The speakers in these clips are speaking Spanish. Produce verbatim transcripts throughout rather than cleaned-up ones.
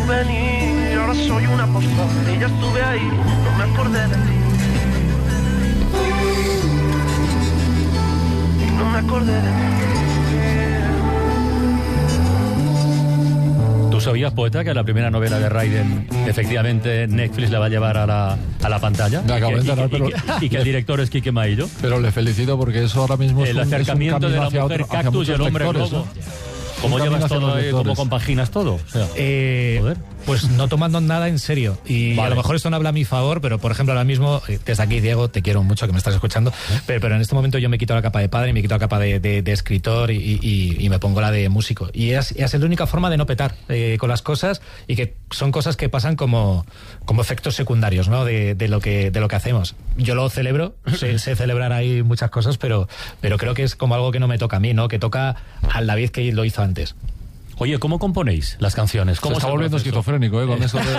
souvenir. Ahora soy una postal y ya estuve ahí, no me acordé de ti. No me acordé de ti. ¿Tú sabías, poeta, que la primera novela de Raiden efectivamente Netflix la va a llevar a la, a la pantalla? Me acabo de enterar, y, que, pero... y, que, y que el director es Quique Maillo. Pero le felicito porque eso ahora mismo es el un, acercamiento es un de la hacia mujer otro, cactus y el hombre lectores, globo. ¿no? ¿Cómo llevas todo, eh, cómo compaginas todo? O sea, eh, joder. Pues no tomando nada en serio. Y vale. A lo mejor esto no habla a mi favor, pero por ejemplo ahora mismo, desde aquí, Diego, te quiero mucho, que me estás escuchando, pero, pero en este momento yo me quito la capa de padre y me quito la capa de, de, de escritor y, y, y me pongo la de músico. Y es, es la única forma de no petar eh, con las cosas, y que son cosas que pasan como, como efectos secundarios, ¿no? De, de, lo que, de lo que hacemos. Yo lo celebro, sé, sé celebrar ahí muchas cosas, pero, pero creo que es como algo que no me toca a mí, ¿no? Que toca al David que lo hizo antes. Oye, ¿cómo componéis las canciones? ¿Cómo se está volviendo esquizofrénico, ¿eh? Con esto de...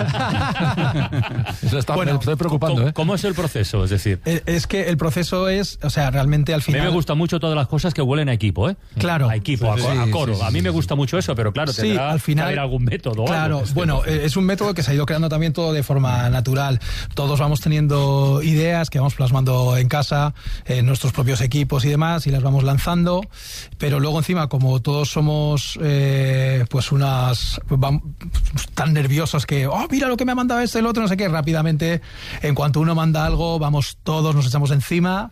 se está, bueno, me estoy preocupando, ¿cómo, ¿eh? ¿Cómo es el proceso? Es decir... Es que el proceso es, o sea, realmente al final... A mí me gustan mucho todas las cosas que huelen a equipo, ¿eh? Claro. A equipo, sí, a, a sí, coro. Sí, sí, a mí sí, me sí. gusta mucho eso, pero claro, Sí, tendrá al final, que haber algún método. Claro, algo, bueno, es un método que se ha ido creando también todo de forma natural. Todos vamos teniendo ideas que vamos plasmando en casa, en nuestros propios equipos y demás, y las vamos lanzando, pero luego encima, como todos somos eh, pues unas... Vamos, tan nerviosos que, oh, mira lo que me ha mandado este, el otro, no sé qué, rápidamente, en cuanto uno manda algo, vamos todos, nos echamos encima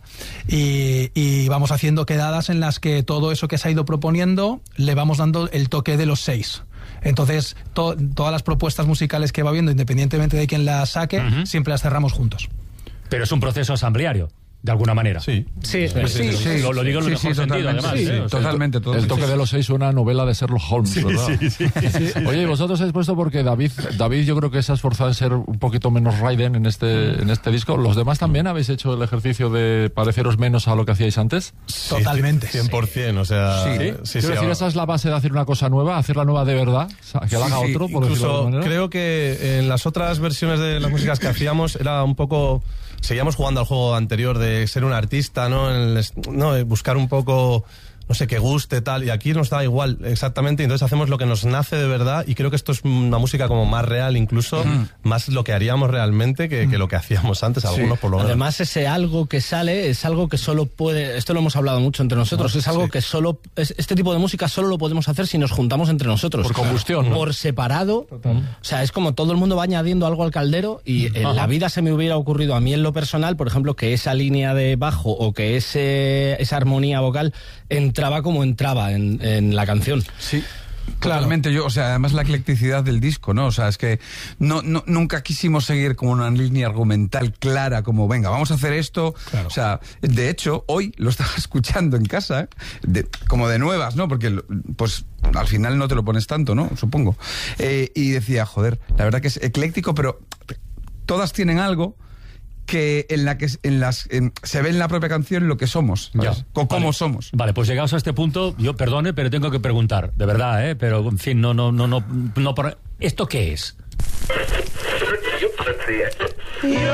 y, y vamos haciendo quedadas en las que todo eso que se ha ido proponiendo le vamos dando el toque de los seis. Entonces, to, todas las propuestas musicales que va viendo, independientemente de quién las saque, uh-huh. siempre las cerramos juntos. Pero es un proceso asambleario. De alguna manera. Sí. Sí, sí, sí, sí, sí. Lo, lo digo en el sí, mejor sí, sentido, además. Sí, ¿eh? O sea, totalmente, totalmente. El toque de los seis suena a novela de Sherlock Holmes, sí, ¿verdad? Sí, sí, sí, sí. Oye, y vosotros habéis puesto porque David, David yo creo que se ha esforzado en ser un poquito menos Raiden en este, en este disco. ¿Los demás también habéis hecho el ejercicio de pareceros menos a lo que hacíais antes? Sí, totalmente. cien por ciento, o sea... Sí, sí, Quiero sí, decir, ahora... esa es la base de hacer una cosa nueva, hacer la nueva de verdad, que la haga sí, otro, por incluso decirlo de alguna manera. Creo que en las otras versiones de las músicas que hacíamos era un poco... Seguíamos jugando al juego anterior de ser un artista, ¿no? El, no, buscar un poco, no sé, que guste, tal, y aquí nos da igual, exactamente, y entonces hacemos lo que nos nace de verdad, y creo que esto es una música como más real, incluso, mm. más lo que haríamos realmente que, que lo que hacíamos antes, sí. algunos por lo menos. Además, ese algo que sale es algo que solo puede, esto lo hemos hablado mucho entre nosotros, no, es algo sí. que solo, es, este tipo de música solo lo podemos hacer si nos juntamos entre nosotros. Por combustión, ¿no? Por separado, Total. O sea, es como todo el mundo va añadiendo algo al caldero, y en Ajá. la vida se me hubiera ocurrido a mí en lo personal, por ejemplo, que esa línea de bajo o que ese, esa armonía vocal entraba como entraba En, en la canción. Sí, claramente. Yo, o sea, además la eclecticidad del disco, ¿no? O sea, es que no, no, nunca quisimos seguir como una línea argumental clara, como, venga, vamos a hacer esto. Claro. O sea, de hecho, hoy lo estaba escuchando en casa, de, como de nuevas, ¿no? Porque, pues, al final no te lo pones tanto, ¿no? Supongo. Eh, y decía, joder, la verdad que es ecléctico, pero todas tienen algo que en la que en las en, se ve en la propia canción lo que somos, ya, o cómo vale. somos. Vale, pues llegados a este punto, yo perdone, pero tengo que preguntar, de verdad, ¿eh? Pero en fin, no, no, no, no, no por... ¿Esto qué es?